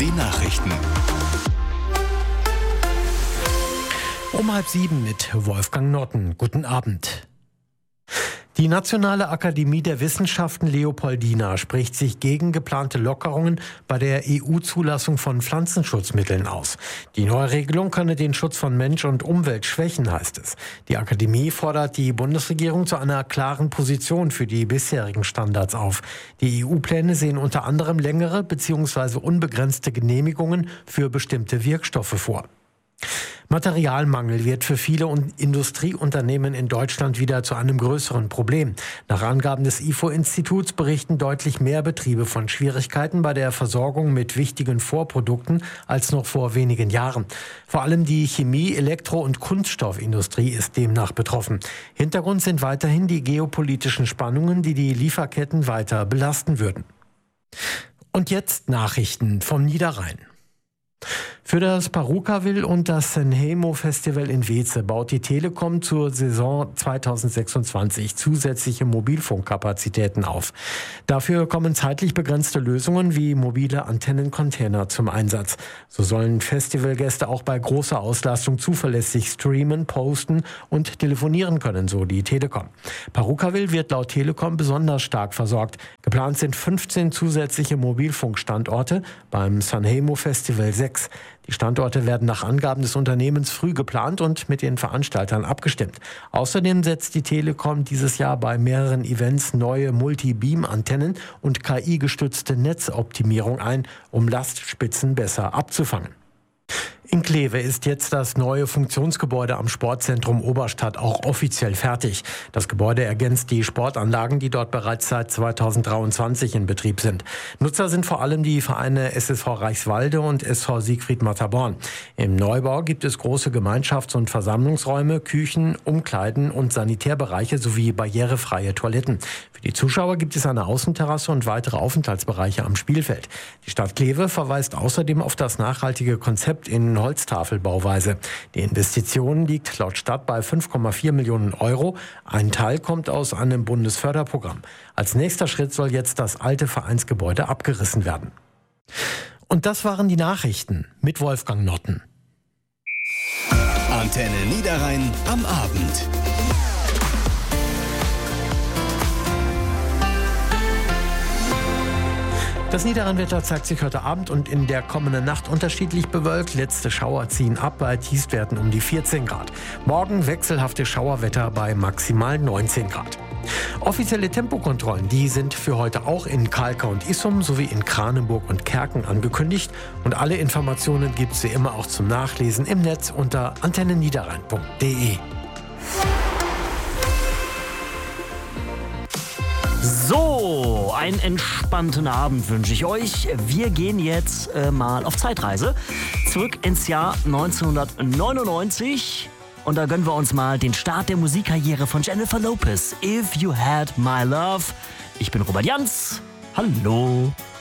Die Nachrichten. Um 6:30 mit Wolfgang Notten. Guten Abend. Die Nationale Akademie der Wissenschaften Leopoldina spricht sich gegen geplante Lockerungen bei der EU-Zulassung von Pflanzenschutzmitteln aus. Die neue Regelung könne den Schutz von Mensch und Umwelt schwächen, heißt es. Die Akademie fordert die Bundesregierung zu einer klaren Position für die bisherigen Standards auf. Die EU-Pläne sehen unter anderem längere bzw. unbegrenzte Genehmigungen für bestimmte Wirkstoffe vor. Materialmangel wird für viele Industrieunternehmen in Deutschland wieder zu einem größeren Problem. Nach Angaben des IFO-Instituts berichten deutlich mehr Betriebe von Schwierigkeiten bei der Versorgung mit wichtigen Vorprodukten als noch vor wenigen Jahren. Vor allem die Chemie-, Elektro- und Kunststoffindustrie ist demnach betroffen. Hintergrund sind weiterhin die geopolitischen Spannungen, die die Lieferketten weiter belasten würden. Und jetzt Nachrichten vom Niederrhein. Für das Parukaville und das Sanremo Festival in Weeze baut die Telekom zur Saison 2026 zusätzliche Mobilfunkkapazitäten auf. Dafür kommen zeitlich begrenzte Lösungen wie mobile Antennencontainer zum Einsatz. So sollen Festivalgäste auch bei großer Auslastung zuverlässig streamen, posten und telefonieren können, so die Telekom. Parukaville wird laut Telekom besonders stark versorgt. Geplant sind 15 zusätzliche Mobilfunkstandorte, beim Sanremo Festival 6. Die Standorte werden nach Angaben des Unternehmens früh geplant und mit den Veranstaltern abgestimmt. Außerdem setzt die Telekom dieses Jahr bei mehreren Events neue Multi-Beam-Antennen und KI-gestützte Netzoptimierung ein, um Lastspitzen besser abzufangen. In Kleve ist jetzt das neue Funktionsgebäude am Sportzentrum Oberstadt auch offiziell fertig. Das Gebäude ergänzt die Sportanlagen, die dort bereits seit 2023 in Betrieb sind. Nutzer sind vor allem die Vereine SSV Reichswalde und SV Siegfried Matterborn. Im Neubau gibt es große Gemeinschafts- und Versammlungsräume, Küchen, Umkleiden und Sanitärbereiche sowie barrierefreie Toiletten. Für die Zuschauer gibt es eine Außenterrasse und weitere Aufenthaltsbereiche am Spielfeld. Die Stadt Kleve verweist außerdem auf das nachhaltige Konzept in Holztafelbauweise. Die Investition liegt laut Stadt bei 5,4 Millionen Euro. Ein Teil kommt aus einem Bundesförderprogramm. Als nächster Schritt soll jetzt das alte Vereinsgebäude abgerissen werden. Und das waren die Nachrichten mit Wolfgang Notten. Antenne Niederrhein am Abend. Das Niederrheinwetter zeigt sich heute Abend und in der kommenden Nacht unterschiedlich bewölkt. Letzte Schauer ziehen ab bei Tiefstwerten um die 14 Grad. Morgen wechselhafte Schauerwetter bei maximal 19 Grad. Offizielle Tempokontrollen, die sind für heute auch in Kalkar und Issum sowie in Kranenburg und Kerken angekündigt. Und alle Informationen gibt es wie immer auch zum Nachlesen im Netz unter antenneniederrhein.de. So, einen entspannten Abend wünsche ich euch. Wir gehen jetzt mal auf Zeitreise zurück ins Jahr 1999 und da gönnen wir uns mal den Start der Musikkarriere von Jennifer Lopez. If You Had My Love. Ich bin Robert Jans. Hallo.